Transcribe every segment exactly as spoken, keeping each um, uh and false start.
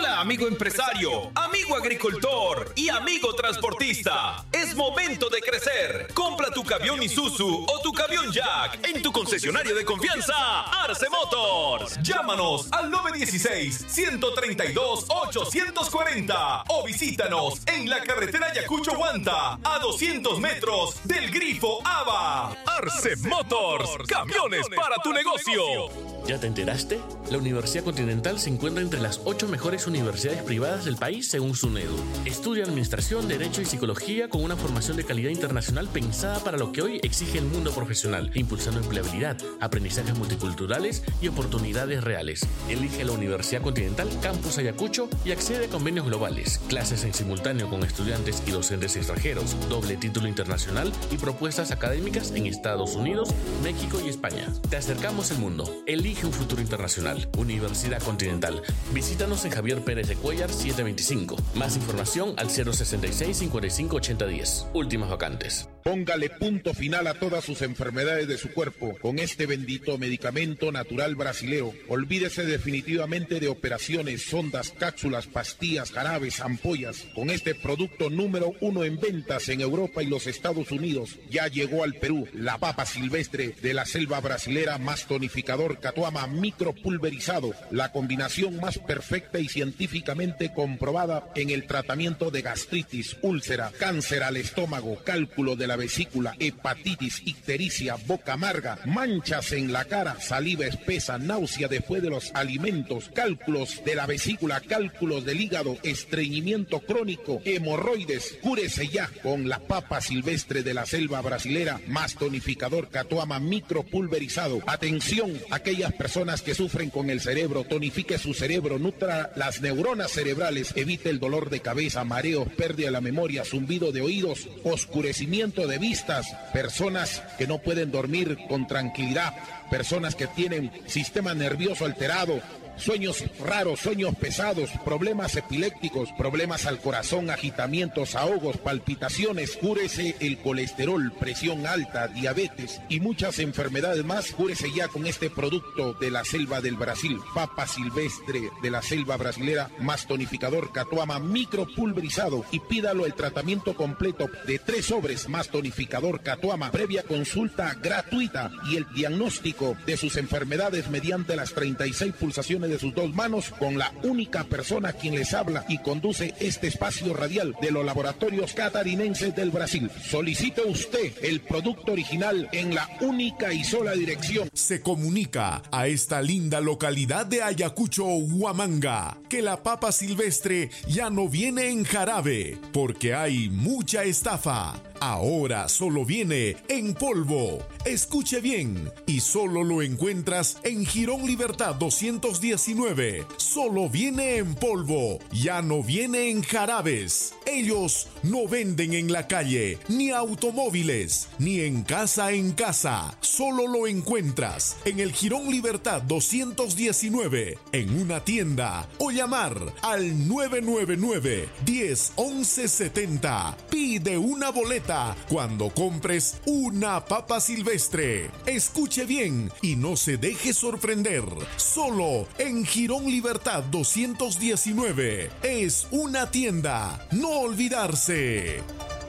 Hola, amigo empresario, amigo agricultor y amigo transportista. Es momento de crecer. Compra tu camión Isuzu o tu camión Jack en tu concesionario de confianza, Arce Motors. Llámanos al nueve uno seis, uno tres dos, ocho cuatro cero o visítanos en la carretera Ayacucho-Huanta a doscientos metros del Grifo Ava. Arce Motors, camiones para tu negocio. ¿Ya te enteraste? La Universidad Continental se encuentra entre las ocho mejores universidades privadas del país según SUNEDU. Estudia Administración, Derecho y Psicología con una formación de calidad internacional pensada para lo que hoy exige el mundo profesional, impulsando empleabilidad, aprendizajes multiculturales y oportunidades reales. Elige la Universidad Continental Campus Ayacucho y accede a convenios globales, clases en simultáneo con estudiantes y docentes extranjeros, doble título internacional y propuestas académicas en Estados Unidos, México y España. Te acercamos el mundo. Elige un futuro internacional. Universidad Continental. Visítanos en Javier Pérez de Cuellar setecientos veinticinco. Más información al cero sesenta y seis, cincuenta y cinco, ochenta diez. Últimas vacantes. Póngale punto final a todas sus enfermedades de su cuerpo con este bendito medicamento natural brasilero. Olvídese definitivamente de operaciones, sondas, cápsulas, pastillas, jarabes, ampollas. Con este producto número uno en ventas en Europa y los Estados Unidos, ya llegó al Perú la papa silvestre de la selva brasilera más tonificador Catuama micropulverizado, la combinación más perfecta y científicamente comprobada en el tratamiento de gastritis, úlcera, cáncer al estómago, cálculo de la vesícula, hepatitis, ictericia, boca amarga, manchas en la cara, saliva espesa, náusea después de los alimentos, cálculos de la vesícula, cálculos del hígado, estreñimiento crónico, hemorroides. Cúrese ya con la papa silvestre de la selva brasilera más tonificador Catuama micropulverizado. Atención, aquellas personas que sufren con el cerebro, tonifique su cerebro, nutra las neuronas cerebrales, evite el dolor de cabeza, mareos, pérdida de la memoria, zumbido de oídos, oscurecimiento de vistas, personas que no pueden dormir con tranquilidad, personas que tienen sistema nervioso alterado, sueños raros, sueños pesados, problemas epilépticos, problemas al corazón, agitamientos, ahogos, palpitaciones. Cúrese el colesterol, presión alta, diabetes y muchas enfermedades más. Cúrese ya con este producto de la selva del Brasil, papa silvestre de la selva brasilera más tonificador Catuama micropulverizado, y pídalo el tratamiento completo de tres sobres más tonificador Catuama, previa consulta gratuita y el diagnóstico de sus enfermedades mediante las treinta y seis pulsaciones de sus dos manos con la única persona quien les habla y conduce este espacio radial de los laboratorios catarinenses del Brasil. Solicite usted el producto original en la única y sola dirección. Se comunica a esta linda localidad de Ayacucho, Huamanga, que la papa silvestre ya no viene en jarabe porque hay mucha estafa. Ahora solo viene en polvo. Escuche bien, y solo lo encuentras en Jirón Libertad doscientos diecinueve. Solo viene en polvo, ya no viene en jarabes. Ellos no venden en la calle, ni automóviles, ni en casa en casa. Solo lo encuentras en el Jirón Libertad doscientos diecinueve, en una tienda, o llamar al nueve nueve nueve, diez, once setenta. Pide una boleta cuando compres una papa silvestre. Escuche bien y no se deje sorprender. Solo en Jirón Libertad doscientos diecinueve. Es una tienda. No olvidarse.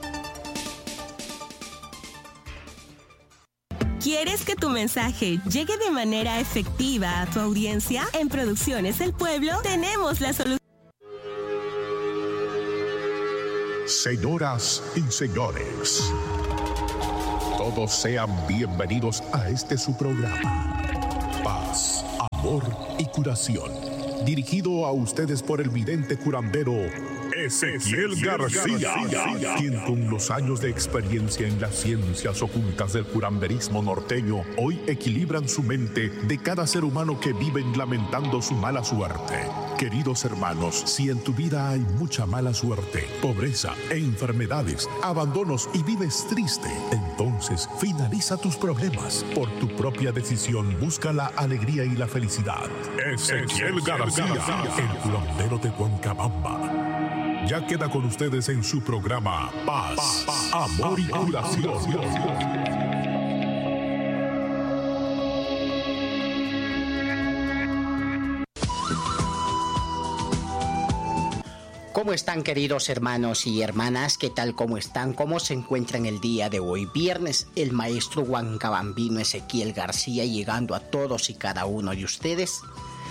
¿Quieres que tu mensaje llegue de manera efectiva a tu audiencia? En Producciones El Pueblo tenemos la solución. Señoras y señores, todos sean bienvenidos a este su programa, Paz, Amor y Curación, dirigido a ustedes por el vidente curandero Ezequiel García, García, quien con los años de experiencia en las ciencias ocultas del curanderismo norteño, hoy equilibran su mente de cada ser humano que viven lamentando su mala suerte. Queridos hermanos, si en tu vida hay mucha mala suerte, pobreza, enfermedades, abandonos y vives triste, entonces finaliza tus problemas. Por tu propia decisión, busca la alegría y la felicidad. Ezequiel García, el curandero de Huancabamba. Ya queda con ustedes en su programa Paz, Paz Amor y Curación. ¿Cómo están, queridos hermanos y hermanas? ¿Qué tal? ¿Cómo están? ¿Cómo se encuentran el día de hoy? Viernes, el maestro Huancabambino Ezequiel García llegando a todos y cada uno de ustedes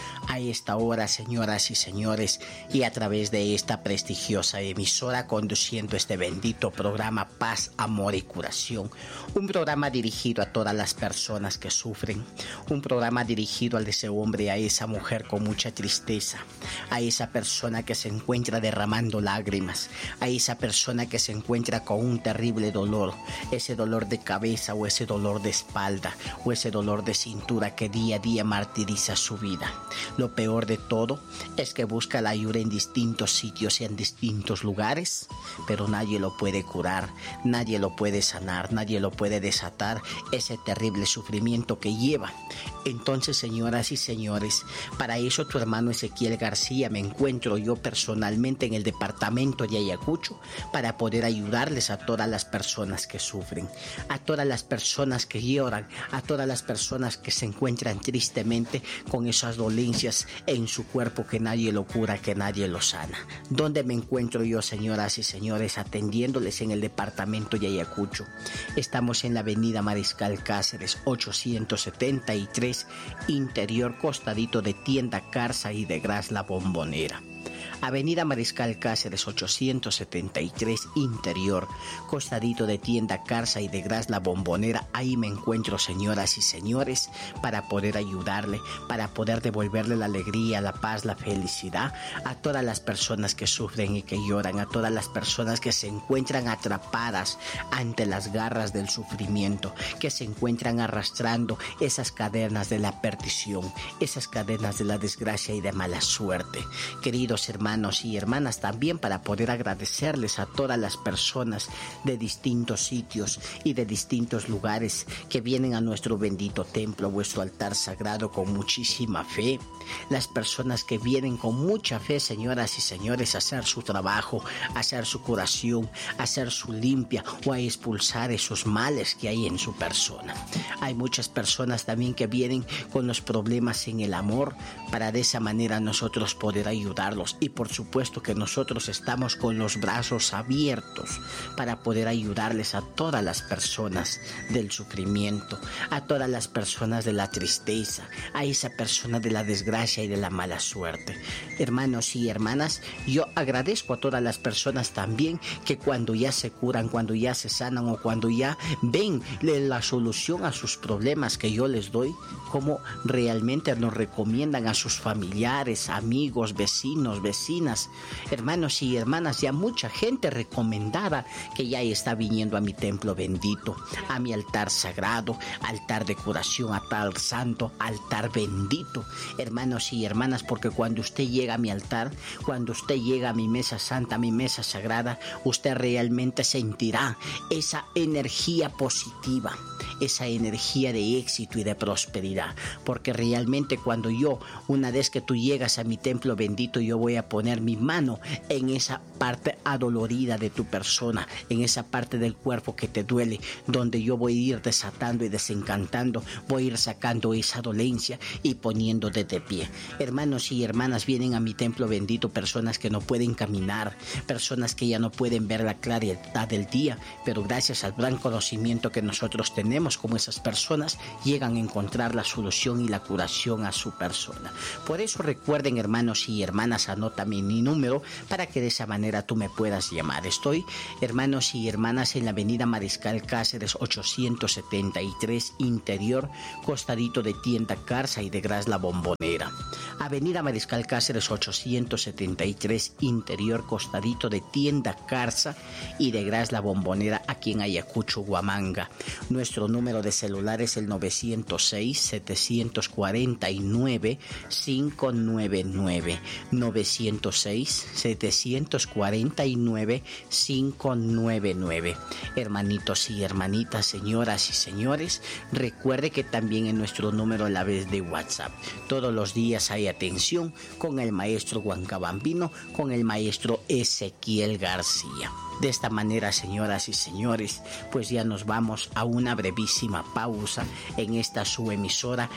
a esta hora, señoras y señores, y a través de esta prestigiosa emisora conduciendo este bendito programa Paz, Amor y Curación, un programa dirigido a todas las personas que sufren, un programa dirigido al ese hombre, a esa mujer con mucha tristeza, a esa persona que se encuentra derramando lágrimas, a esa persona que se encuentra con un terrible dolor, ese dolor de cabeza o ese dolor de espalda o ese dolor de cintura que día a día martiriza su vida. Lo peor de todo es que busca la ayuda en distintos sitios y en distintos lugares, pero nadie lo puede curar, nadie lo puede sanar, nadie lo puede desatar ese terrible sufrimiento que lleva. Entonces, señoras y señores, para eso tu hermano Ezequiel García me encuentro yo personalmente en el departamento de Ayacucho para poder ayudarles a todas las personas que sufren, a todas las personas que lloran, a todas las personas que se encuentran tristemente con esas dolencias en su cuerpo que nadie lo cura, que nadie lo sana. ¿Dónde me encuentro yo, señoras y señores? Atendiéndoles en el departamento de Ayacucho. Estamos en la avenida Mariscal Cáceres ochocientos setenta y tres, interior, costadito de Tienda Carza y de Gras La Bombonera. Avenida Mariscal Cáceres ochocientos setenta y tres, interior, costadito de Tienda Carza y de Gras La Bombonera. Ahí me encuentro, señoras y señores, para poder ayudarle, para poder devolverle la alegría, la paz, la felicidad a todas las personas que sufren y que lloran, a todas las personas que se encuentran atrapadas ante las garras del sufrimiento, que se encuentran arrastrando esas cadenas de la perdición, esas cadenas de la desgracia y de mala suerte. Queridos hermanos, hermanos y hermanas, también para poder agradecerles a todas las personas de distintos sitios y de distintos lugares que vienen a nuestro bendito templo, vuestro altar sagrado, con muchísima fe. Las personas que vienen con mucha fe, señoras y señores, a hacer su trabajo, a hacer su curación, a hacer su limpia o a expulsar esos males que hay en su persona. Hay muchas personas también que vienen con los problemas en el amor, para de esa manera nosotros poder ayudarlos. Y por supuesto que nosotros estamos con los brazos abiertos para poder ayudarles a todas las personas del sufrimiento, a todas las personas de la tristeza, a esa persona de la desgracia y de la mala suerte. Hermanos y hermanas, yo agradezco a todas las personas también que cuando ya se curan, cuando ya se sanan o cuando ya ven la solución a sus problemas que yo les doy, como realmente nos recomiendan a sus familiares, amigos, vecinos, vecinas, hermanos y hermanas, ya mucha gente recomendada que ya está viniendo a mi templo bendito, a mi altar sagrado, altar de curación, altar santo, altar bendito, hermanos y hermanas, porque cuando usted llega a mi altar, cuando usted llega a mi mesa santa, a mi mesa sagrada, usted realmente sentirá esa energía positiva, esa energía de éxito y de prosperidad, porque realmente cuando yo, una vez que tú llegas a mi templo bendito, yo voy a poner mi mano en esa parte adolorida de tu persona, en esa parte del cuerpo que te duele, donde yo voy a ir desatando y desencantando, voy a ir sacando esa dolencia y poniéndote de pie. Hermanos y hermanas, vienen a mi templo bendito personas que no pueden caminar, personas que ya no pueden ver la claridad del día, pero gracias al gran conocimiento que nosotros tenemos, como esas personas llegan a encontrar la solución y la curación a su persona. Por eso recuerden, hermanos y hermanas, anótame mi número para que de esa manera tú me puedas llamar. Estoy, hermanos y hermanas, en la avenida Mariscal Cáceres ochocientos setenta y tres, interior, costadito de Tienda Carza y de Gras La Bombonera. Avenida Mariscal Cáceres ochocientos setenta y tres, interior, costadito de Tienda Carza y de Gras La Bombonera, aquí en Ayacucho, Huamanga. Nuestro número de celular es el nueve cero seis, siete cuatro nueve, cinco nueve nueve. nueve cero seis, siete cuatro nueve, cinco nueve nueve. Hermanitos y hermanitas, señoras y señores, recuerde que también en nuestro número a la vez de WhatsApp, todos los días hay atención con el maestro Huancabambino, con el maestro Ezequiel García. De esta manera, señoras y señores, pues ya nos vamos a una brevísima pausa en esta su emisora.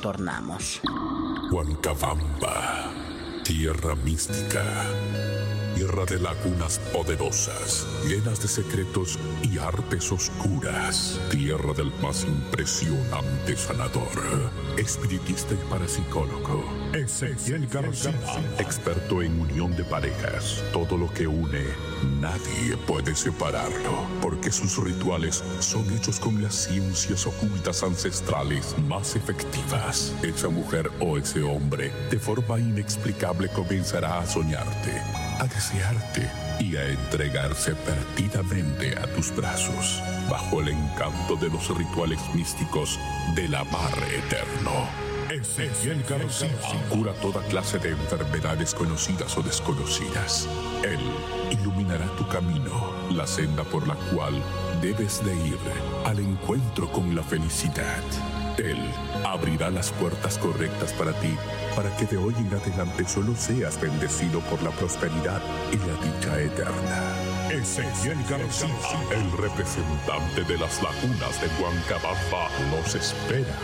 Retornamos. Huancabamba, tierra mística, Tierra de lagunas poderosas, llenas de secretos y artes oscuras. Tierra del más impresionante sanador, espiritista y parapsicólogo, Ezequiel García. Experto en unión de parejas. Todo lo que une, nadie puede separarlo, porque sus rituales son hechos con las ciencias ocultas ancestrales más efectivas. Esa mujer o ese hombre, de forma inexplicable, comenzará a soñarte, a desearte y a entregarse perdidamente a tus brazos, bajo el encanto de los rituales místicos del amarre eterno. Ezequiel García cura toda clase de enfermedades conocidas o desconocidas. Él iluminará tu camino, la senda por la cual debes de ir al encuentro con la felicidad. Él abrirá las puertas correctas para ti, para que de hoy en adelante solo seas bendecido por la prosperidad y la dicha eterna. Ezequiel García, el representante de las lagunas de Huancabamba, nos espera.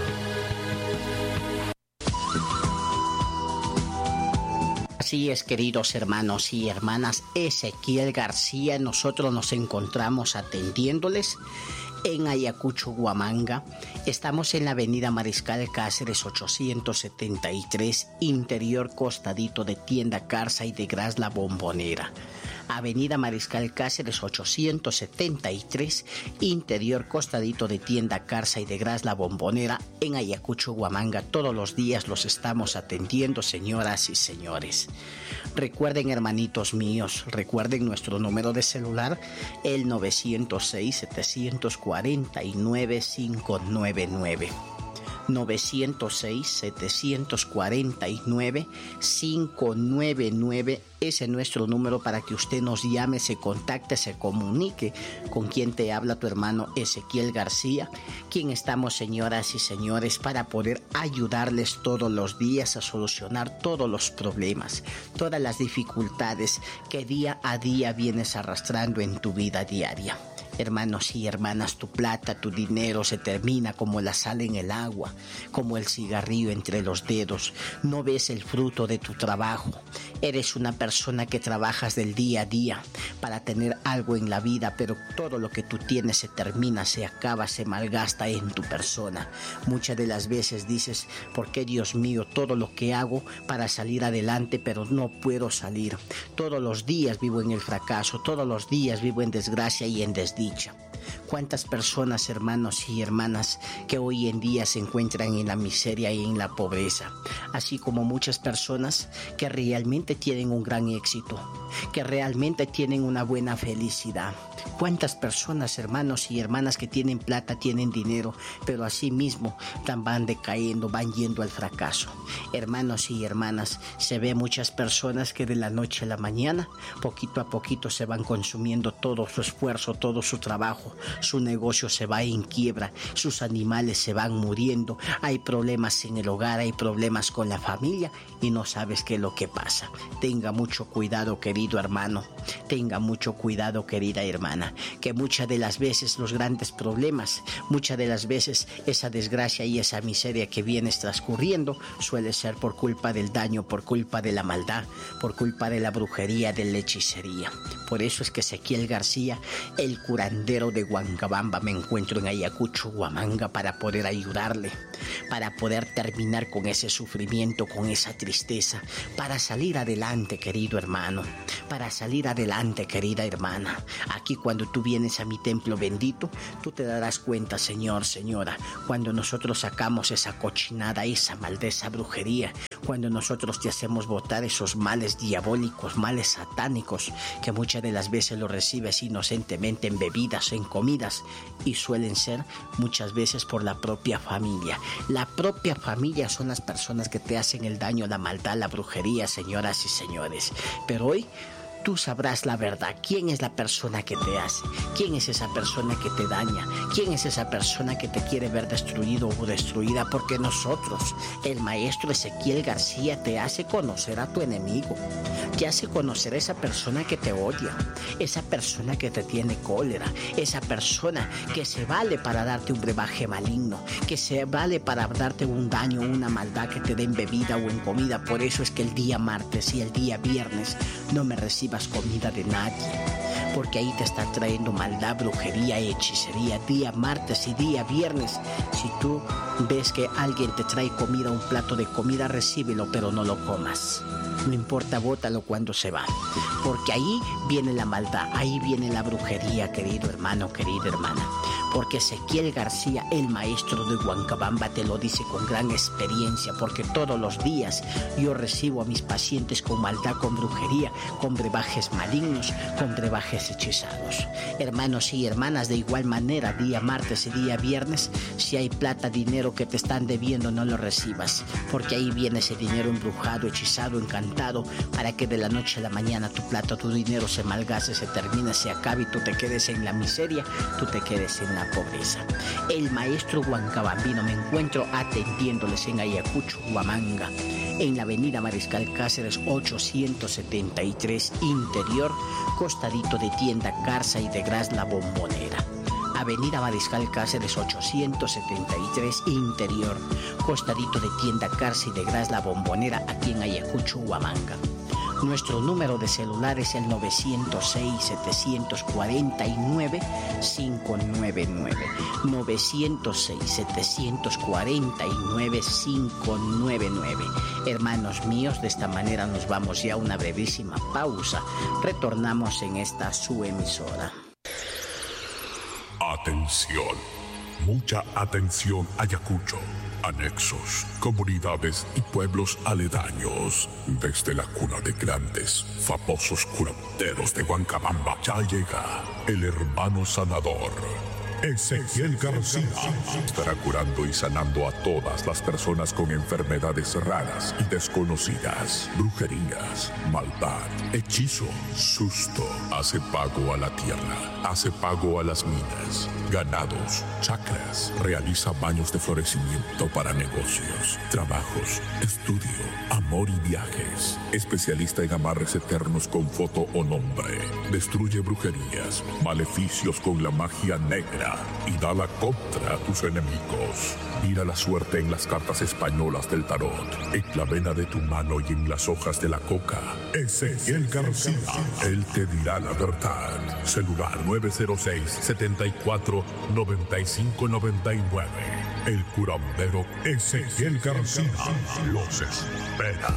Así es, queridos hermanos y hermanas, Ezequiel García, nosotros nos encontramos atendiéndoles en Ayacucho, Huamanga. Estamos en la avenida Mariscal Cáceres ochocientos setenta y tres, interior costadito de Tienda Carza y de Gras La Bombonera. Avenida Mariscal Cáceres ochocientos setenta y tres, interior costadito de Tienda Carza y de Gras La Bombonera, en Ayacucho, Huamanga. Todos los días los estamos atendiendo, señoras y señores. Recuerden, hermanitos míos, recuerden nuestro número de celular, el nueve cero seis, siete cuatro nueve, cinco nueve nueve. nueve cero seis, siete cuatro nueve, cinco nueve nueve. Ese es nuestro número para que usted nos llame, se contacte, se comunique con quien te habla, tu hermano Ezequiel García, quien estamos, señoras y señores, para poder ayudarles todos los días a solucionar todos los problemas, todas las dificultades que día a día vienes arrastrando en tu vida diaria. Hermanos y hermanas, tu plata, tu dinero se termina como la sal en el agua, como el cigarrillo entre los dedos. No ves el fruto de tu trabajo. Eres una persona que trabajas del día a día para tener algo en la vida, pero todo lo que tú tienes se termina, se acaba, se malgasta en tu persona. Muchas de las veces dices, ¿por qué, Dios mío, todo lo que hago para salir adelante, pero no puedo salir? Todos los días vivo en el fracaso, todos los días vivo en desgracia y en desdicha. ¿Cuántas personas, hermanos y hermanas, que hoy en día se encuentran en la miseria y en la pobreza? Así como muchas personas que realmente tienen un gran éxito, que realmente tienen una buena felicidad. ¿Cuántas personas, hermanos y hermanas, que tienen plata, tienen dinero, pero así mismo van decayendo, van yendo al fracaso? Hermanos y hermanas, se ve muchas personas que de la noche a la mañana, poquito a poquito se van consumiendo todo su esfuerzo, todo su trabajo, su negocio se va en quiebra, sus animales se van muriendo, hay problemas en el hogar, hay problemas con la familia y no sabes qué es lo que pasa. Tenga mucho cuidado, querido hermano, tenga mucho cuidado, querida hermana, que muchas de las veces los grandes problemas, muchas de las veces esa desgracia y esa miseria que vienes transcurriendo suele ser por culpa del daño, por culpa de la maldad, por culpa de la brujería, de la hechicería. Por eso es que Ezequiel García, el curandero de Huancabamba, me encuentro en Ayacucho, Huamanga, para poder ayudarle, para poder terminar con ese sufrimiento, con esa tristeza, para salir adelante, querido hermano, para salir adelante, querida hermana. Aquí, cuando tú vienes a mi templo bendito, tú te darás cuenta, señor, señora, cuando nosotros sacamos esa cochinada, esa maldad, esa brujería, cuando nosotros te hacemos botar esos males diabólicos, males satánicos, que muchas de las veces los recibes inocentemente en bebidas, en comidas, y suelen ser muchas veces por la propia familia. La propia familia son las personas que te hacen el daño, la maldad, la brujería, señoras y señores. Pero hoy tú sabrás la verdad. ¿Quién es la persona que te hace? ¿Quién es esa persona que te daña? ¿Quién es esa persona que te quiere ver destruido o destruida? Porque nosotros, el maestro Ezequiel García, te hace conocer a tu enemigo. Te hace conocer a esa persona que te odia, esa persona que te tiene cólera, esa persona que se vale para darte un brebaje maligno, que se vale para darte un daño, una maldad que te den bebida o en comida. Por eso es que el día martes y el día viernes no me recibe recibas comida de nadie, porque ahí te está trayendo maldad, brujería, hechicería, día martes y día viernes. Si tú ves que alguien te trae comida, un plato de comida, recíbelo, pero no lo comas. No importa, bótalo cuando se va, porque ahí viene la maldad, ahí viene la brujería, querido hermano, querida hermana. Porque Ezequiel García, el maestro de Huancabamba, te lo dice con gran experiencia, porque todos los días yo recibo a mis pacientes con maldad, con brujería, con brebajes malignos, con brebajes hechizados. Hermanos y hermanas, de igual manera, día martes y día viernes, si hay plata, dinero que te están debiendo, no lo recibas, porque ahí viene ese dinero embrujado, hechizado, encantado, para que de la noche a la mañana tu plata, tu dinero se malgase, se termine, se acabe y tú te quedes en la miseria, tú te quedes en la pobreza. El maestro huancabambino, me encuentro atendiéndoles en Ayacucho, Huamanga, en la avenida Mariscal Cáceres ochocientos setenta y tres, interior, costadito de tienda Garza y de Gras La Bombonera. Avenida Mariscal Cáceres ochocientos setenta y tres, interior, costadito de tienda Garza y de Gras La Bombonera, aquí en Ayacucho, Huamanga. Nuestro número de celular es el nueve cero seis, siete cuatro nueve, cinco nueve nueve. nueve cero seis, siete cuatro nueve, cinco nueve nueve. Hermanos míos, de esta manera nos vamos ya a una brevísima pausa. Retornamos en esta su emisora. Atención, mucha atención, Ayacucho, anexos, comunidades y pueblos aledaños. Desde la cuna de grandes, famosos curanderos de Huancabamba ya llega el hermano sanador, Ezequiel García. Estará curando y sanando a todas las personas con enfermedades raras y desconocidas, brujerías, maldad, hechizo, susto. Hace pago a la tierra, hace pago a las minas, ganados, chakras. Realiza baños de florecimiento para negocios, trabajos, estudio, amor y viajes. Especialista en amarres eternos con foto o nombre. Destruye brujerías, maleficios con la magia negra y da la contra a tus enemigos. Mira la suerte en las cartas españolas del tarot, en la vena de tu mano y en las hojas de la coca. Ezequiel García, él te dirá la verdad. Celular nueve cero seis, siete cuatro, nueve cinco nueve nueve. El curandero Ezequiel García los espera.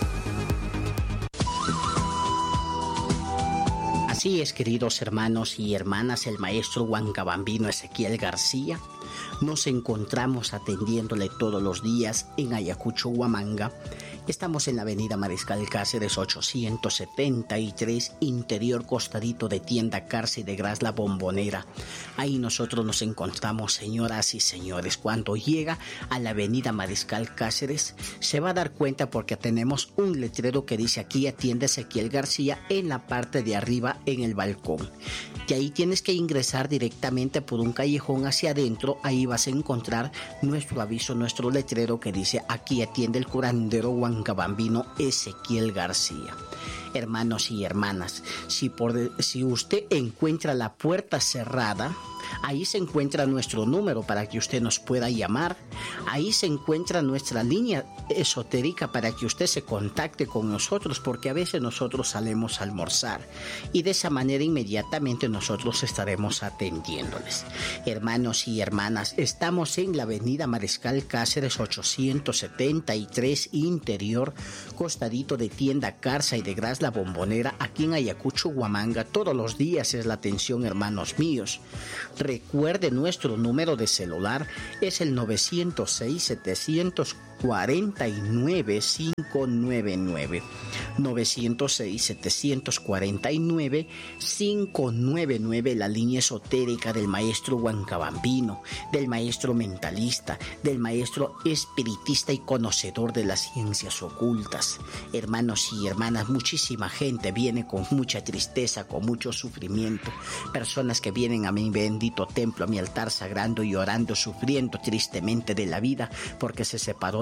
Así es, queridos hermanos y hermanas, el maestro huancabambino Ezequiel García. Nos encontramos atendiéndole todos los días en Ayacucho, Huamanga. Estamos en la avenida Mariscal Cáceres ochocientos setenta y tres, interior, costadito de tienda Garza y de Gras La Bombonera. Ahí nosotros nos encontramos, señoras y señores. Cuando llega a la avenida Mariscal Cáceres, se va a dar cuenta porque tenemos un letrero que dice: aquí atiende Ezequiel García, en la parte de arriba, en el balcón. Y ahí tienes que ingresar directamente por un callejón hacia adentro. Ahí vas a encontrar nuestro aviso, nuestro letrero que dice: aquí atiende el curandero huancabambino Ezequiel García. Hermanos y hermanas, si, por, si usted encuentra la puerta cerrada, ahí se encuentra nuestro número para que usted nos pueda llamar. Ahí se encuentra nuestra línea esotérica para que usted se contacte con nosotros, porque a veces nosotros salemos a almorzar y de esa manera inmediatamente nosotros estaremos atendiéndoles. Hermanos y hermanas, estamos en la avenida Mariscal Cáceres ochocientos setenta y tres, interior, costadito de tienda Garza y de Gras La Bombonera, aquí en Ayacucho, Huamanga. Todos los días es la atención, hermanos míos. Recuerde, nuestro número de celular es el nueve cero seis, siete cuatro nueve, cinco nueve nueve. nueve cero seis, siete cuatro nueve, cinco nueve nueve, la línea esotérica del maestro huancabambino, del maestro mentalista, del maestro espiritista y conocedor de las ciencias ocultas. Hermanos y hermanas, muchísima gente viene con mucha tristeza, con mucho sufrimiento. Personas que vienen a mi bendito templo, a mi altar sagrado, llorando, sufriendo tristemente de la vida porque se separó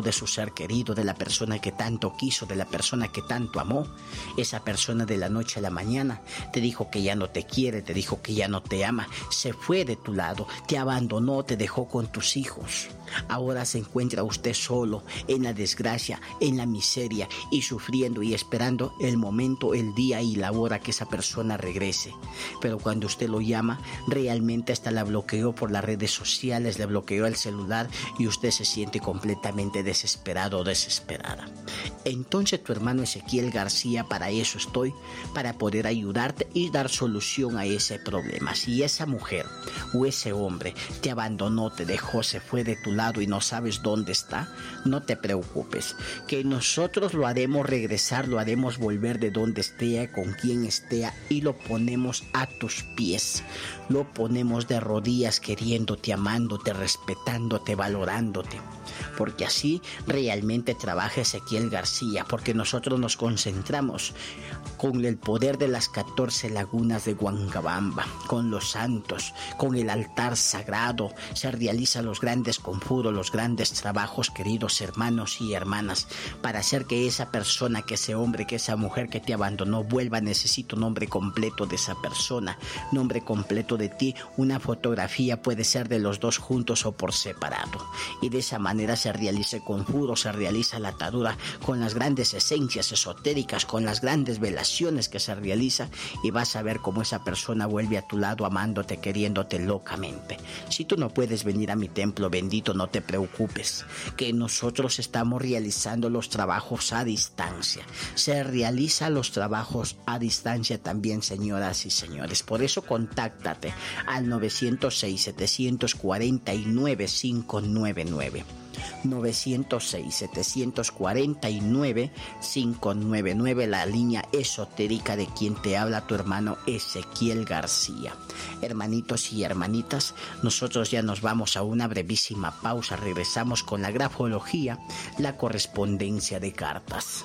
alejó de su ser querido, de la persona que tanto quiso, de la persona que tanto amó. Esa persona de la noche a la mañana te dijo que ya no te quiere, te dijo que ya no te ama, se fue de tu lado, te abandonó, te dejó con tus hijos. Ahora se encuentra usted solo, en la desgracia, en la miseria y sufriendo y esperando el momento, el día y la hora que esa persona regrese. Pero cuando usted lo llama, realmente hasta la bloqueó por las redes sociales, le bloqueó el celular y usted se siente completamente desesperado o desesperada. Entonces tu hermano Ezequiel García, para eso estoy, para poder ayudarte y dar solución a ese problema. Si esa mujer o ese hombre te abandonó, te dejó, se fue de tu lado y no sabes dónde está, no te preocupes, que nosotros lo haremos regresar, lo haremos volver de donde esté, con quien esté, y lo ponemos a tus pies, lo ponemos de rodillas queriéndote, amándote, respetándote, valorándote, porque así realmente trabaja Ezequiel García, porque nosotros nos concentramos con el poder de las catorce lagunas de Huancabamba, con los santos, con el altar sagrado, se realizan los grandes conjuros, los grandes trabajos, queridos hermanos y hermanas, para hacer que esa persona, que ese hombre, que esa mujer que te abandonó vuelva. Necesito nombre completo de esa persona, nombre completo de ti, una fotografía, puede ser de los dos juntos o por separado, y de esa manera se realiza el conjuro, se realiza la atadura con las grandes esencias esotéricas, con las grandes velaciones que se realiza, y vas a ver cómo esa persona vuelve a tu lado amándote, queriéndote locamente. Si tú no puedes venir a mi templo bendito, no te preocupes, que nosotros estamos realizando los trabajos a distancia. Se realizan los trabajos a distancia también, señoras y señores. Por eso contáctate al nueve cero seis, siete cuatro nueve, cinco nueve nueve. nueve cero seis, siete cuatro nueve, cinco nueve nueve, la línea esotérica de quien te habla, tu hermano Ezequiel García. Hermanitos y hermanitas, nosotros ya nos vamos a una brevísima pausa. Regresamos con la grafología, la correspondencia de cartas.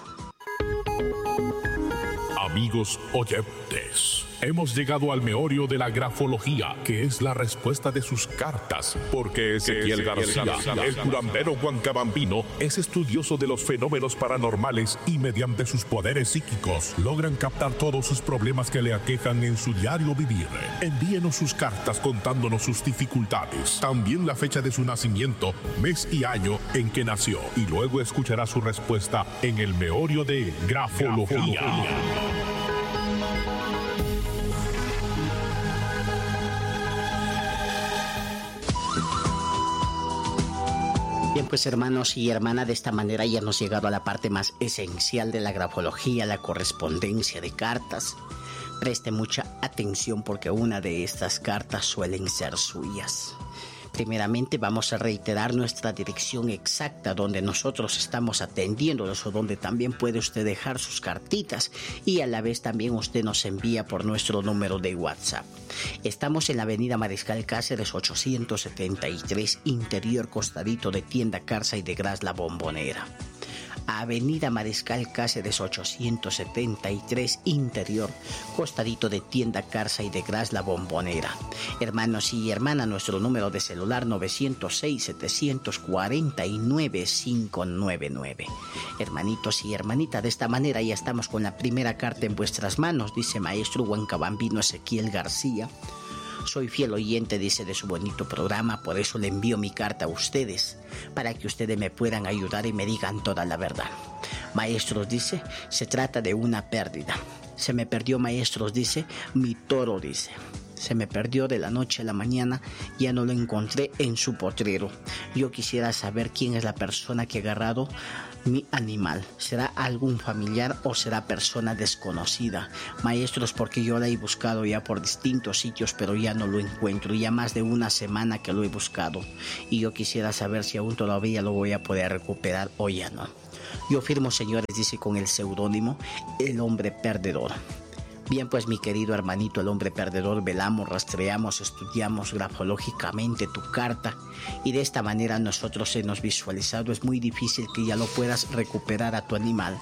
Amigos oyentes, hemos llegado al meollo de la grafología, que es la respuesta de sus cartas, porque Ezequiel García, el curandero huancabambino, es estudioso de los fenómenos paranormales y mediante sus poderes psíquicos logran captar todos sus problemas que le aquejan en su diario vivir. Envíenos sus cartas contándonos sus dificultades, también la fecha de su nacimiento, mes y año en que nació, y luego escuchará su respuesta en el meollo de grafología. grafología. Bien, pues hermanos y hermanas, de esta manera ya hemos llegado a la parte más esencial de la grafología, la correspondencia de cartas. Preste mucha atención porque una de estas cartas suelen ser suyas. Primeramente vamos a reiterar nuestra dirección exacta donde nosotros estamos atendiéndolos, o donde también puede usted dejar sus cartitas, y a la vez también usted nos envía por nuestro número de WhatsApp. Estamos en la avenida Mariscal Cáceres ochocientos setenta y tres, interior, costadito de Tienda Carsa y de Gras La Bombonera. Avenida Mariscal Cáceres ochocientos setenta y tres, interior, costadito de Tienda Carsa y de Gras La Bombonera. Hermanos y hermanas, nuestro número de celular nueve cero seis, siete cuatro nueve, cinco nueve nueve. Hermanitos y hermanitas, de esta manera ya estamos con la primera carta en vuestras manos, dice Maestro Huancabambino Ezequiel García. Soy fiel oyente, dice, de su bonito programa, por eso le envío mi carta a ustedes, para que ustedes me puedan ayudar y me digan toda la verdad. Maestros, dice, se trata de una pérdida. Se me perdió, maestros, dice, mi toro, dice. Se me perdió de la noche a la mañana, ya no lo encontré en su potrero. Yo quisiera saber quién es la persona que ha agarrado mi animal. ¿Será algún familiar o será persona desconocida? Maestros, porque yo la he buscado ya por distintos sitios, pero ya no lo encuentro. Ya más de una semana que lo he buscado. Y yo quisiera saber si aún todavía lo voy a poder recuperar o ya no. Yo firmo, señores, dice, con el seudónimo El Hombre Perdedor. Bien, pues mi querido hermanito, el hombre perdedor, velamos, rastreamos, estudiamos grafológicamente tu carta, y de esta manera nosotros hemos visualizado. Es muy difícil que ya lo puedas recuperar a tu animal.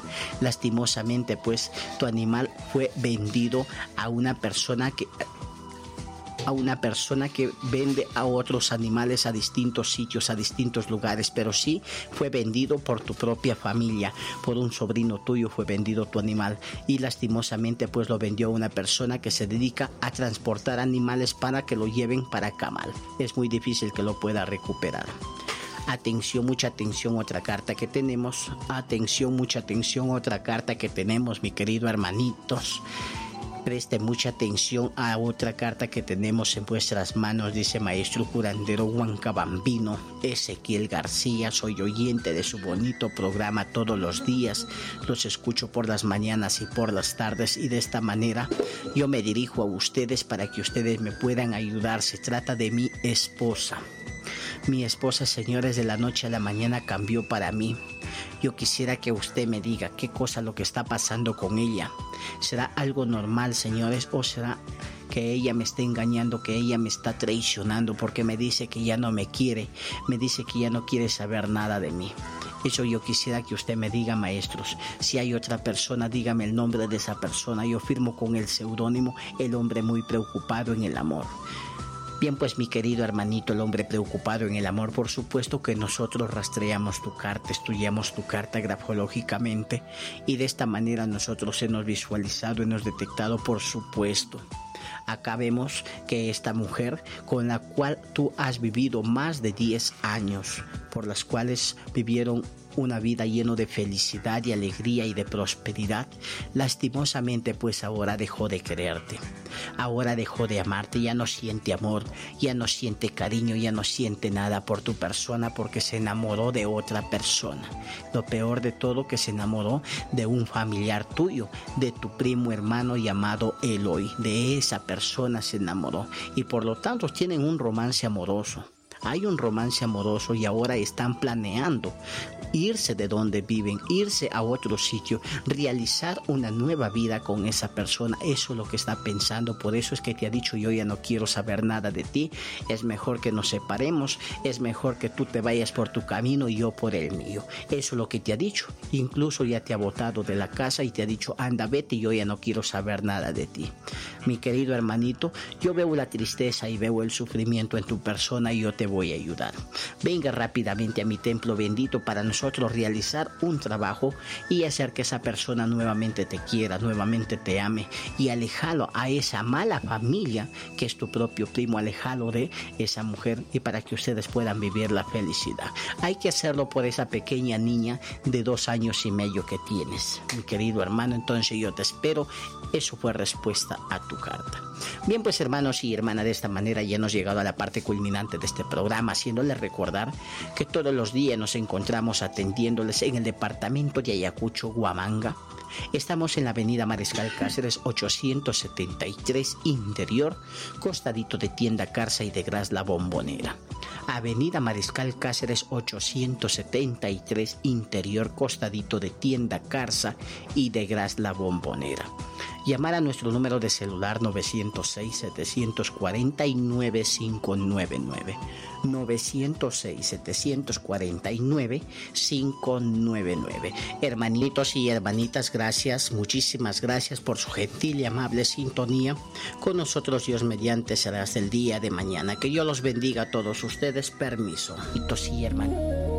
Lastimosamente, pues tu animal fue vendido a una persona que... a una persona que vende a otros animales a distintos sitios, a distintos lugares, pero sí fue vendido por tu propia familia, por un sobrino tuyo fue vendido tu animal y lastimosamente pues lo vendió a una persona que se dedica a transportar animales para que lo lleven para Camal. Es muy difícil que lo pueda recuperar. Atención, mucha atención, otra carta que tenemos. Atención, mucha atención, otra carta que tenemos, mi querido hermanitos. Preste mucha atención a otra carta que tenemos en vuestras manos. Dice: maestro curandero Huancabambino Ezequiel García, soy oyente de su bonito programa todos los días. Los escucho por las mañanas y por las tardes y de esta manera yo me dirijo a ustedes para que ustedes me puedan ayudar. Se trata de mi esposa. Mi esposa, señores, de la noche a la mañana cambió para mí. Yo quisiera que usted me diga qué cosa lo que está pasando con ella. ¿Será algo normal, señores, o será que ella me está engañando, que ella me está traicionando porque me dice que ya no me quiere, me dice que ya no quiere saber nada de mí? Eso yo quisiera que usted me diga, maestros. Si hay otra persona, dígame el nombre de esa persona. Yo firmo con el seudónimo El Hombre Muy Preocupado en el Amor. Bien, pues mi querido hermanito, el hombre preocupado en el amor, por supuesto que nosotros rastreamos tu carta, estudiamos tu carta grafológicamente y de esta manera nosotros hemos visualizado, hemos detectado, por supuesto. Acá vemos que esta mujer con la cual tú has vivido más de diez años, por las cuales vivieron una vida llena de felicidad y alegría y de prosperidad, lastimosamente pues ahora dejó de quererte, ahora dejó de amarte, ya no siente amor, ya no siente cariño, ya no siente nada por tu persona porque se enamoró de otra persona. Lo peor de todo, que se enamoró de un familiar tuyo, de tu primo hermano llamado Eloy. De esa persona se enamoró y por lo tanto tienen un romance amoroso. Hay un romance amoroso y ahora están planeando irse de donde viven, irse a otro sitio, realizar una nueva vida con esa persona. Eso es lo que está pensando. Por eso es que te ha dicho: yo ya no quiero saber nada de ti, es mejor que nos separemos, es mejor que tú te vayas por tu camino y yo por el mío. Eso es lo que te ha dicho. Incluso ya te ha botado de la casa y te ha dicho: anda, vete, yo ya no quiero saber nada de ti. Mi querido hermanito, yo veo la tristeza y veo el sufrimiento en tu persona y yo te voy a ayudar. Venga rápidamente a mi templo bendito para nosotros realizar un trabajo y hacer que esa persona nuevamente te quiera, nuevamente te ame y alejalo a esa mala familia que es tu propio primo, alejalo de esa mujer y para que ustedes puedan vivir la felicidad. Hay que hacerlo por esa pequeña niña de dos años y medio que tienes, mi querido hermano. Entonces yo te espero. Eso fue respuesta a tu carta. Bien, pues hermanos y hermanas, de esta manera ya hemos llegado a la parte culminante de este programa, haciéndoles recordar que todos los días nos encontramos atendiéndoles en el departamento de Ayacucho, Huamanga. Estamos en la avenida Mariscal Cáceres ochocientos setenta y tres Interior, costadito de Tienda Carsa y de Gras La Bombonera. Avenida Mariscal Cáceres ochocientos setenta y tres Interior, costadito de Tienda Carsa y de Gras La Bombonera. Llamar a nuestro número de celular nueve cero seis, siete cuatro nueve, cinco nueve nueve. nueve cero seis, siete cuatro nueve, cinco nueve nueve. Hermanitos y hermanitas, gracias, muchísimas gracias por su gentil y amable sintonía. Con nosotros, Dios mediante, será hasta el día de mañana. Que Dios los bendiga a todos ustedes. Permiso. Y hermanos.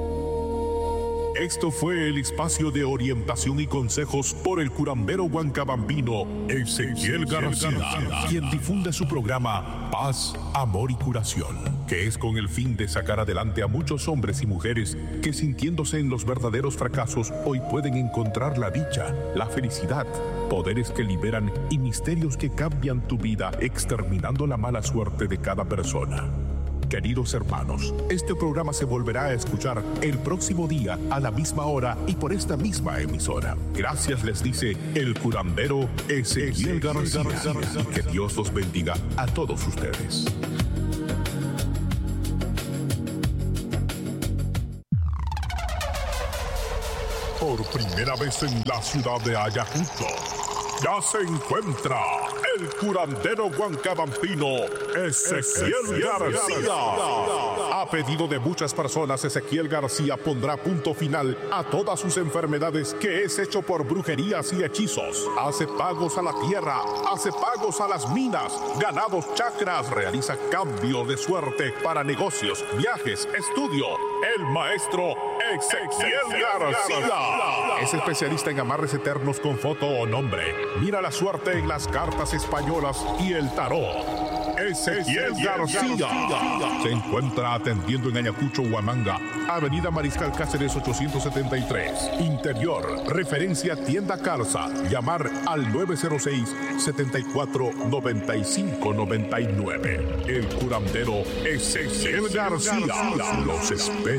Esto fue el espacio de orientación y consejos por el curandero huancabambino Ezequiel García, quien difunde su programa Paz, Amor y Curación, que es con el fin de sacar adelante a muchos hombres y mujeres que, sintiéndose en los verdaderos fracasos, hoy pueden encontrar la dicha, la felicidad, poderes que liberan y misterios que cambian tu vida, exterminando la mala suerte de cada persona. Queridos hermanos, este programa se volverá a escuchar el próximo día a la misma hora y por esta misma emisora. Gracias les dice el curandero Ezequiel García. Y que Dios los bendiga a todos ustedes. Por primera vez en la ciudad de Ayacucho, ya se encuentra el curandero huancabambino Ezequiel García. A pedido de muchas personas, Ezequiel García pondrá punto final a todas sus enfermedades, que es hecho por brujerías y hechizos. Hace pagos a la tierra, hace pagos a las minas, ganados, chakras, realiza cambio de suerte para negocios, viajes, estudio. El maestro Ezequiel García es especialista en amarres eternos con foto o nombre. Mira la suerte en las cartas españolas y el tarot. Ezequiel García se encuentra atendiendo en Ayacucho, Huamanga, Avenida Mariscal Cáceres ochocientos setenta y tres. Interior, referencia Tienda Calza. Llamar al nueve cero seis, setenta y cuatro, noventa y cinco noventa y nueve. El curandero Ezequiel García los espera.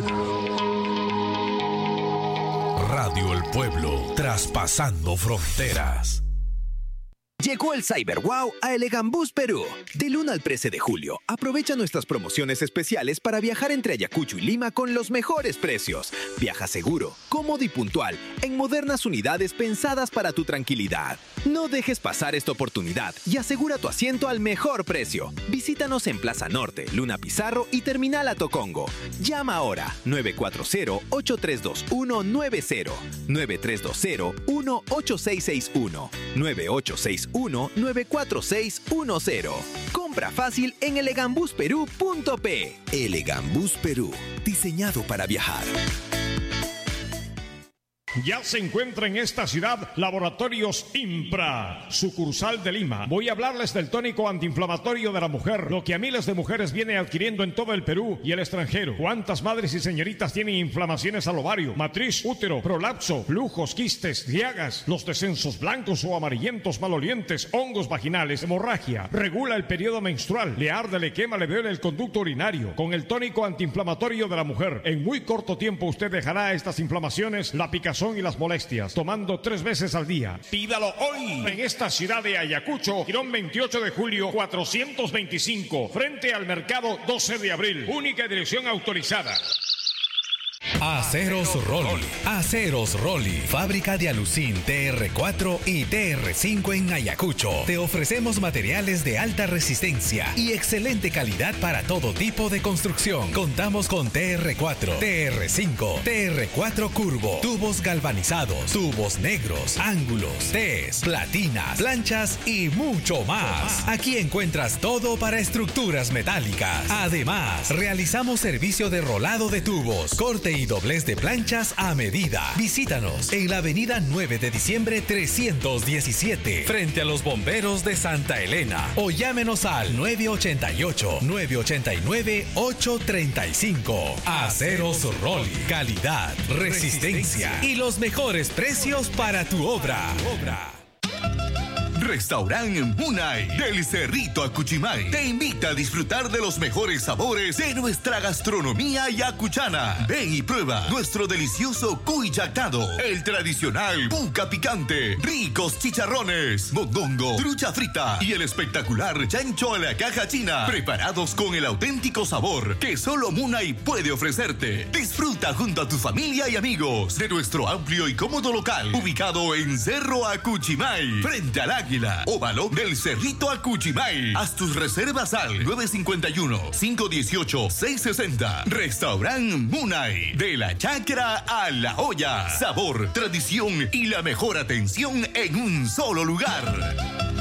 Radio El Pueblo, traspasando fronteras. Llegó el Cyber Wow a Elegant Bus Perú. Del uno al trece de julio, aprovecha nuestras promociones especiales para viajar entre Ayacucho y Lima con los mejores precios. Viaja seguro, cómodo y puntual en modernas unidades pensadas para tu tranquilidad. No dejes pasar esta oportunidad y asegura tu asiento al mejor precio. Visítanos en Plaza Norte, Luna Pizarro y Terminal Atocongo. Llama ahora nueve cuatro cero, ocho tres dos uno nueve cero, nueve tres dos cero, uno ocho seis seis uno, nueve ocho seis uno, nueve cuatro seis uno cero. Compra fácil en elegant bus perú punto pe. Elegant Bus Perú, diseñado para viajar. Ya se encuentra en esta ciudad Laboratorios Impra, sucursal de Lima. Voy a hablarles del tónico antiinflamatorio de la mujer, lo que a miles de mujeres viene adquiriendo en todo el Perú y el extranjero. ¿Cuántas madres y señoritas tienen inflamaciones al ovario, matriz, útero, prolapso, flujos, quistes, llagas, los descensos blancos o amarillentos malolientes, hongos vaginales, hemorragia? Regula el periodo menstrual, le arde, le quema, le duele el conducto urinario. Con el tónico antiinflamatorio de la mujer, en muy corto tiempo usted dejará estas inflamaciones, la picazón y las molestias, tomando tres veces al día. Pídalo hoy en esta ciudad de Ayacucho, Girón veintiocho de julio, cuatrocientos veinticinco, frente al mercado doce de abril. Única dirección autorizada. Aceros Rolly. Aceros Rolly. Fábrica de alucín T R cuatro y T R cinco en Ayacucho. Te ofrecemos materiales de alta resistencia y excelente calidad para todo tipo de construcción. Contamos con T R cuatro, T R cinco, T R cuatro curvo, tubos galvanizados, tubos negros, ángulos, Ts, platinas, planchas y mucho más. Aquí encuentras todo para estructuras metálicas. Además, realizamos servicio de rolado de tubos, corte y doblez de planchas a medida. Visítanos en la avenida nueve de diciembre trescientos diecisiete, frente a los bomberos de Santa Elena, o llámenos al nueve ocho ocho, nueve ocho nueve, ocho tres cinco. Aceros Rolly, calidad, resistencia y los mejores precios para tu obra. Restaurante Munay del Cerrito Acuchimay te invita a disfrutar de los mejores sabores de nuestra gastronomía yacuchana. Ven y prueba nuestro delicioso cuy yactado, el tradicional puca picante, ricos chicharrones, mondongo, trucha frita y el espectacular chancho a la caja china, preparados con el auténtico sabor que solo Munay puede ofrecerte. Disfruta junto a tu familia y amigos de nuestro amplio y cómodo local, ubicado en Cerro Acuchimay, frente al Águila, óvalo del Cerrito Acuchimay. Haz tus reservas al nueve cinco uno, cinco uno ocho, seis seis cero. Restaurante Munay, de la chacra a la olla. Sabor, tradición y la mejor atención en un solo lugar.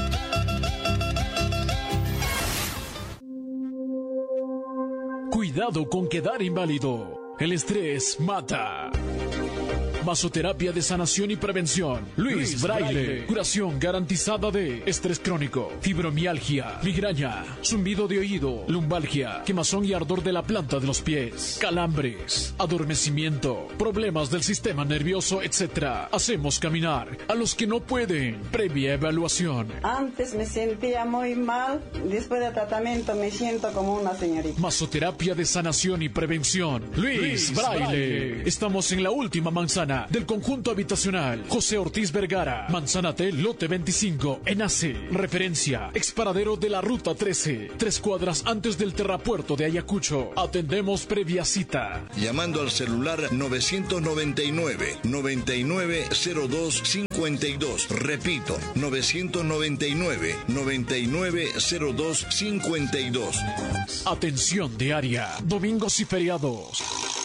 Cuidado con quedar inválido. El estrés mata. Masoterapia de sanación y prevención. Luis, Luis Braille. Braille. Curación garantizada de estrés crónico, fibromialgia, migraña, zumbido de oído, lumbalgia, quemazón y ardor de la planta de los pies, calambres, adormecimiento, problemas del sistema nervioso, etcétera. Hacemos caminar a los que no pueden. Previa evaluación. Antes me sentía muy mal. Después del tratamiento me siento como una señorita. Masoterapia de sanación y prevención. Luis, Luis Braille. Braille. Estamos en la última manzana oficina del conjunto habitacional José Ortiz Vergara, Manzana T, lote veinticinco, en A C. Referencia, exparadero de la ruta trece, tres cuadras antes del terrapuerto de Ayacucho. Atendemos previa cita. Llamando al celular novecientos noventa y nueve, noventa y nueve cero dos cincuenta y dos. Repito, novecientos noventa y nueve, noventa y nueve cero dos cincuenta y dos. Atención diaria, domingos y feriados.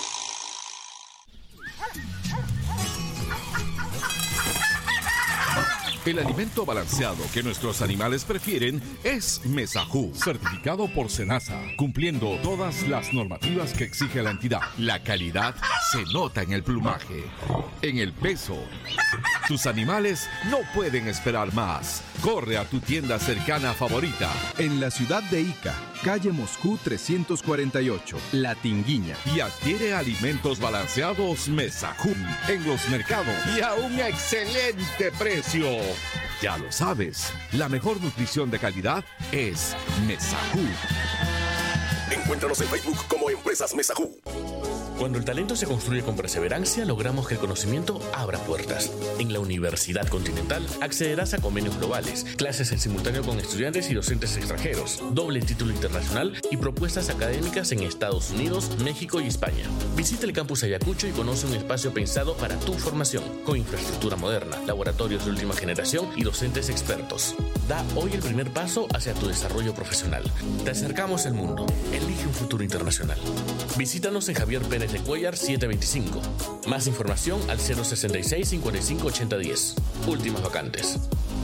El alimento balanceado que nuestros animales prefieren es Mesajú, certificado por Senasa, cumpliendo todas las normativas que exige la entidad. La calidad se nota en el plumaje, en el peso. Tus animales no pueden esperar más. Corre a tu tienda cercana favorita. En la ciudad de Ica, calle Moscú trescientos cuarenta y ocho, La Tinguiña. Y adquiere alimentos balanceados Mesajú en los mercados y a un excelente precio. Ya lo sabes, la mejor nutrición de calidad es Mesajú. Encuéntranos en Facebook como Empresas Mesajú. Cuando el talento se construye con perseverancia, logramos que el conocimiento abra puertas. En la Universidad Continental accederás a convenios globales, clases en simultáneo con estudiantes y docentes extranjeros, doble título internacional y propuestas académicas en Estados Unidos, México y España. Visita el campus Ayacucho y conoce un espacio pensado para tu formación, con infraestructura moderna, laboratorios de última generación y docentes expertos. Da hoy el primer paso hacia tu desarrollo profesional. Te acercamos al mundo. Elige un futuro internacional. Visítanos en Javier Pérez de Cuellar setecientos veinticinco. Más información al cero sesenta y seis, cincuenta y cinco, ochenta diez. Últimas vacantes.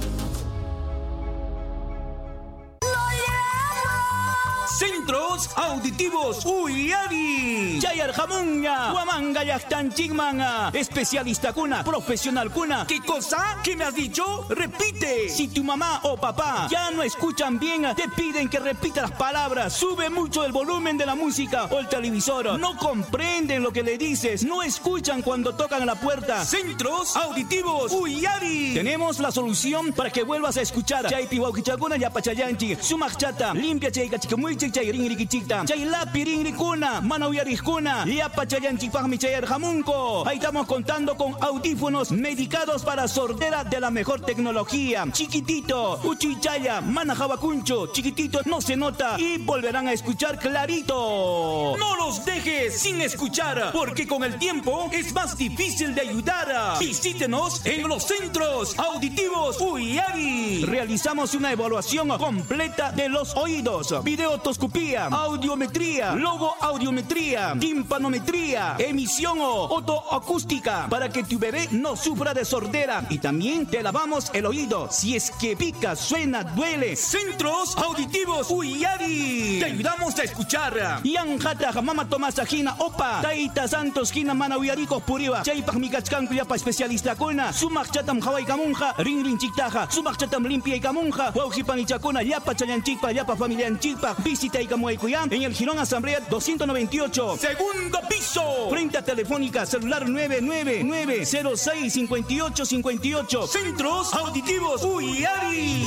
Centros Auditivos Uyari. Chayar Jamunga. Huamanga Yachtan Chigmanga. Especialista cuna, profesional cuna. ¿Qué cosa? ¿Qué me has dicho? Repite. Si tu mamá o papá ya no escuchan bien, te piden que repita las palabras. Sube mucho el volumen de la música o el televisor. No comprenden lo que le dices. No escuchan cuando tocan la puerta. Centros Auditivos Uyari. Tenemos la solución para que vuelvas a escuchar. Chay Pihuauquichacuna Yapachayanchi. Sumachata. Limpia Chay Cachicamuichi. Chay ringriquichita, chay lapi ringricuna, manauyarijuna, yapachayanchipajmi chayar jamunco. Ahí estamos contando con audífonos medicados para sordera de la mejor tecnología. Chiquitito, uchichaya, manajabacuncho, chiquitito, no se nota y volverán a escuchar clarito. No los dejes sin escuchar, porque con el tiempo es más difícil de ayudar. Visítenos en los Centros Auditivos Uyari. Realizamos una evaluación completa de los oídos, videotoscopía, audiometría, logoaudiometría, timpanometría, emisión o otoacústica para que tu bebé no sufra de sordera, y también te lavamos el oído si es que pica, suena, duele. Centros Auditivos Uyari. Te ayudamos a escuchar. Yanjata Mama Tomasa Jina Opa Taita Santos Jina Mana Uyaricos Puriba Chaypaj Mikachkanku Yapa especialista kuna Sumak Chatam Hawaii Kamunja Ring Ring Chiktaja Sumak Chatam Limpia y Kamunja Waujipan y Chacuna Yapa Chayanchikpa Yapa Familia Anchikpa. Visita Ikamuaycuyán en el Girón Asamblea doscientos noventa y ocho, segundo piso, frente a Telefónica, celular nueve nueve nueve cero seis cinco ocho cinco ocho. Centros Auditivos Uyari.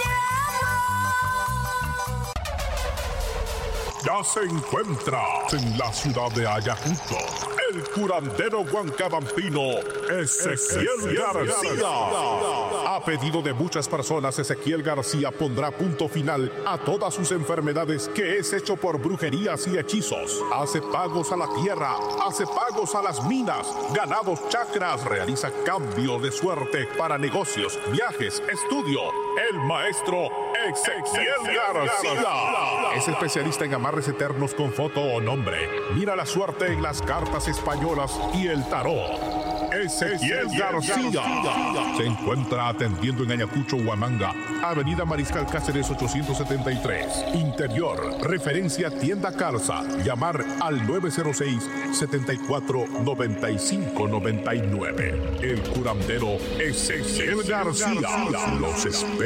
Ya se encuentra en la ciudad de Ayacucho el curandero huancabambino Ezequiel García. A pedido de muchas personas, Ezequiel García pondrá punto final a todas sus enfermedades, que es hecho por brujerías y hechizos. Hace pagos a la tierra, hace pagos a las minas, ganados chakras, realiza cambio de suerte para negocios, viajes, estudio. El maestro Ezequiel García es especialista en amarres eternos con foto o nombre. Mira la suerte en las cartas españolas y el tarot. Ezequiel García se encuentra atendiendo en Ayacucho, Huamanga, Avenida Mariscal Cáceres ochocientos setenta y tres. Interior, referencia Tienda Calza. Llamar al nueve cero seis, setenta y cuatro, noventa y cinco noventa y nueve. El curandero Ezequiel García los espera.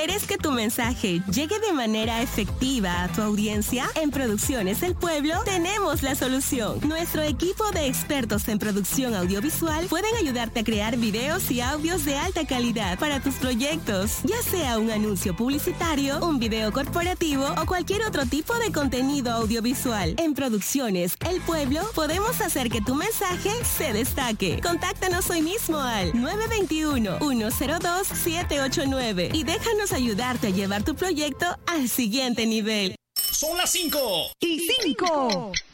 ¿Quieres que tu mensaje llegue de manera efectiva a tu audiencia? En Producciones El Pueblo tenemos la solución. Nuestro equipo de expertos en producción audiovisual pueden ayudarte a crear videos y audios de alta calidad para tus proyectos, ya sea un anuncio publicitario, un video corporativo o cualquier otro tipo de contenido audiovisual. En Producciones El Pueblo podemos hacer que tu mensaje se destaque. Contáctanos hoy mismo al nueve dos uno, uno cero dos, siete ocho nueve y déjanos ayudarte a llevar tu proyecto al siguiente nivel. Son las cinco y cinco.